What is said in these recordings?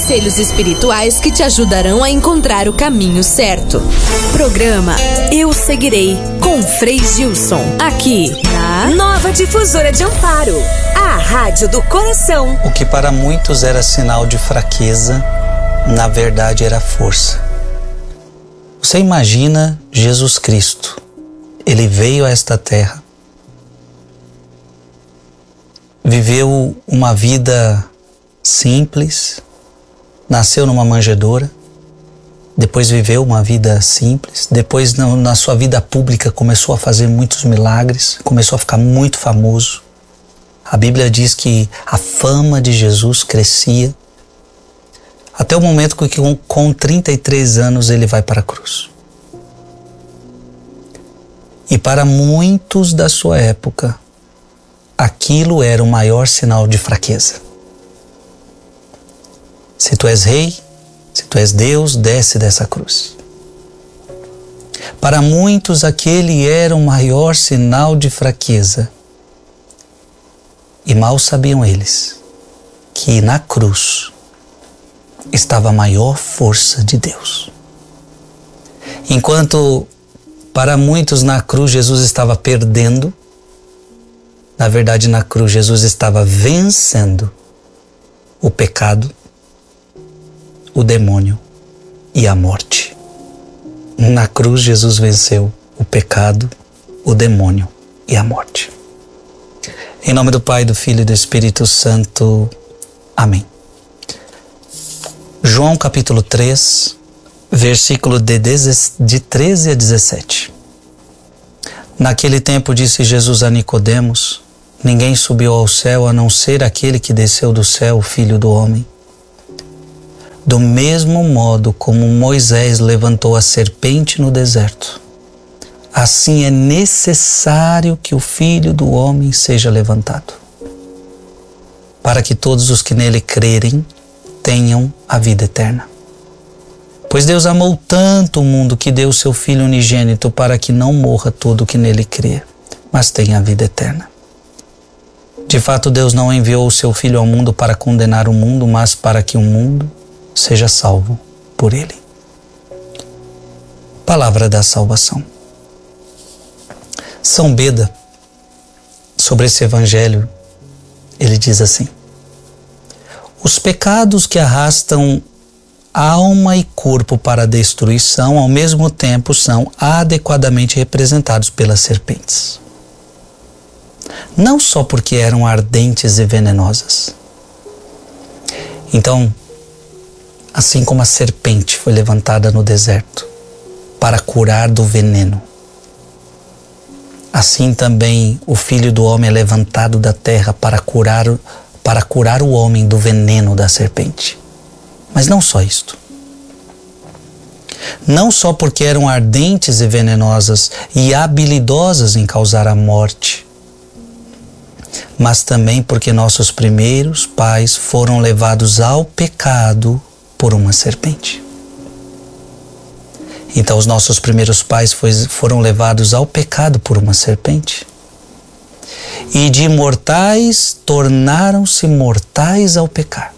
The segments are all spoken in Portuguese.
conselhos espirituais que te ajudarão a encontrar o caminho certo. Programa Eu Seguirei, com Frei Gilson, aqui na Nova Difusora de Amparo, a rádio do coração. O que para muitos era sinal de fraqueza, na verdade era força. Você imagina Jesus Cristo, ele veio a esta terra, viveu uma vida simples, nasceu numa manjedoura, depois viveu uma vida simples, depois na sua vida pública começou a fazer muitos milagres, começou a ficar muito famoso. A Bíblia diz que a fama de Jesus crescia, até o momento que com 33 anos ele vai para a cruz. E para muitos da sua época, aquilo era o maior sinal de fraqueza. Se tu és rei, se tu és Deus, desce dessa cruz. Para muitos, aquele era o maior sinal de fraqueza. E mal sabiam eles que na cruz estava a maior força de Deus. Enquanto para muitos na cruz Jesus estava perdendo, na verdade na cruz Jesus estava vencendo o pecado, o demônio e a morte. Na cruz Jesus venceu o pecado, o demônio e a morte. Em nome do Pai, do Filho e do Espírito Santo. Amém. João capítulo 3, versículo de 13 a 17. Naquele tempo disse Jesus a Nicodemos: ninguém subiu ao céu a não ser aquele que desceu do céu, o Filho do Homem. Do mesmo modo como Moisés levantou a serpente no deserto, assim é necessário que o Filho do Homem seja levantado, para que todos os que nele crerem tenham a vida eterna. Pois Deus amou tanto o mundo que deu o seu Filho unigênito para que não morra todo o que nele crê, mas tenha a vida eterna. De fato, Deus não enviou o seu Filho ao mundo para condenar o mundo, mas para que o mundo seja salvo por ele. Palavra da salvação. São Beda, sobre esse evangelho, ele diz assim: os pecados que arrastam alma e corpo para a destruição, ao mesmo tempo são adequadamente representados pelas serpentes. Não só porque eram ardentes e venenosas. Então, assim como a serpente foi levantada no deserto para curar do veneno, assim também o Filho do Homem é levantado da terra para curar o homem do veneno da serpente. Mas não só isto. Não só porque eram ardentes e venenosas e habilidosas em causar a morte, mas também porque nossos primeiros pais foram levados ao pecado por uma serpente. Então os nossos primeiros pais foram levados ao pecado por uma serpente. E de mortais tornaram-se mortais ao pecar.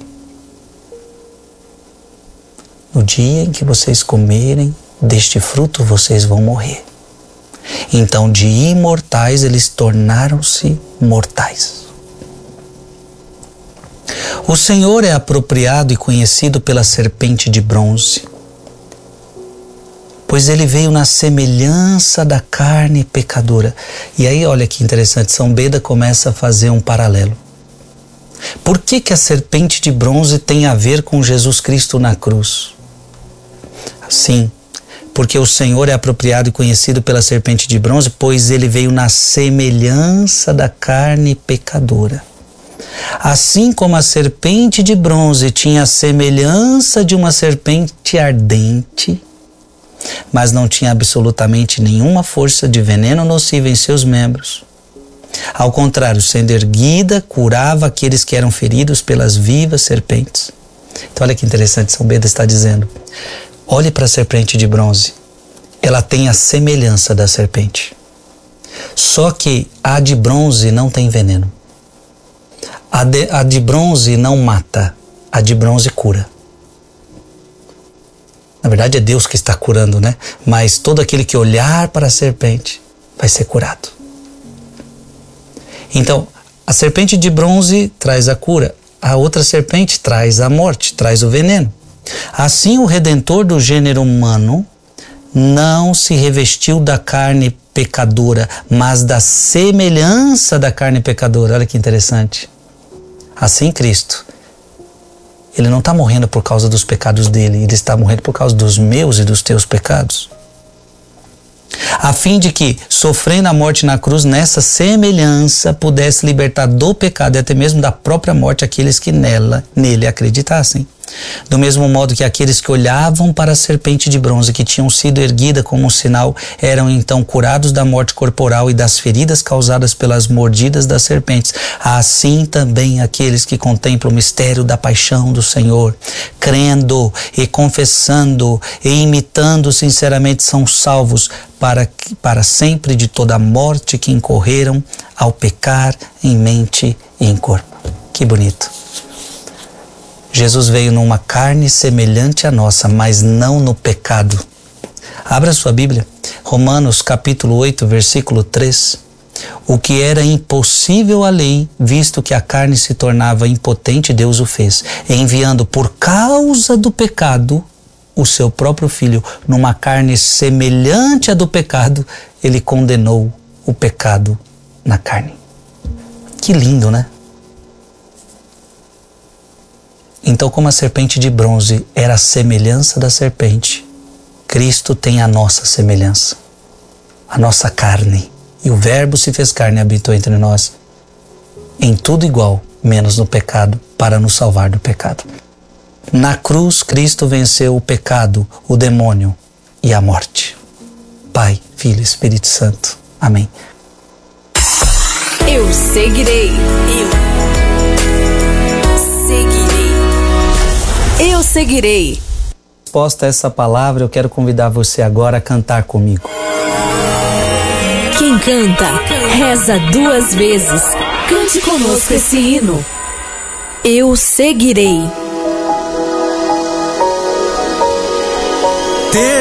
No dia em que vocês comerem deste fruto, vocês vão morrer. Então, de imortais, eles tornaram-se mortais. O Senhor é apropriado e conhecido pela serpente de bronze, pois ele veio na semelhança da carne pecadora. E aí, olha que interessante, São Beda começa a fazer um paralelo. Por que a serpente de bronze tem a ver com Jesus Cristo na cruz? Sim, porque o Senhor é apropriado e conhecido pela serpente de bronze, pois ele veio na semelhança da carne pecadora. Assim como a serpente de bronze tinha a semelhança de uma serpente ardente, mas não tinha absolutamente nenhuma força de veneno nocivo em seus membros. Ao contrário, sendo erguida, curava aqueles que eram feridos pelas vivas serpentes. Então olha que interessante, São Beda está dizendo: olhe para a serpente de bronze. Ela tem a semelhança da serpente. Só que a de bronze não tem veneno. A de bronze não mata, a de bronze cura. Na verdade é Deus que está curando, né? Mas todo aquele que olhar para a serpente vai ser curado. Então, a serpente de bronze traz a cura. A outra serpente traz a morte, traz o veneno. Assim, o Redentor do gênero humano não se revestiu da carne pecadora, mas da semelhança da carne pecadora. Olha que interessante. Assim, Cristo, Ele não está morrendo por causa dos pecados dele, Ele está morrendo por causa dos meus e dos teus pecados. A fim de que, sofrendo a morte na cruz, nessa semelhança, pudesse libertar do pecado e até mesmo da própria morte aqueles que nele acreditassem. Do mesmo modo que aqueles que olhavam para a serpente de bronze que tinham sido erguida como um sinal, eram então curados da morte corporal e das feridas causadas pelas mordidas das serpentes, assim também aqueles que contemplam o mistério da paixão do Senhor, crendo e confessando e imitando sinceramente, são salvos para sempre de toda a morte que incorreram ao pecar em mente e em corpo. Que bonito! Jesus veio numa carne semelhante à nossa, mas não no pecado. Abra sua Bíblia, Romanos capítulo 8, versículo 3. O que era impossível à lei, visto que a carne se tornava impotente, Deus o fez, enviando por causa do pecado o seu próprio Filho, numa carne semelhante à do pecado, Ele condenou o pecado na carne. Que lindo, né? Então, como a serpente de bronze era a semelhança da serpente, Cristo tem a nossa semelhança, a nossa carne. E o Verbo se fez carne e habitou entre nós, em tudo igual, menos no pecado, para nos salvar do pecado. Na cruz, Cristo venceu o pecado, o demônio e a morte. Pai, Filho e Espírito Santo. Amém. Eu seguirei. Eu seguirei. Resposta a essa palavra, eu quero convidar você agora a cantar comigo. Quem canta, reza 2 vezes. Cante conosco esse hino. Eu seguirei.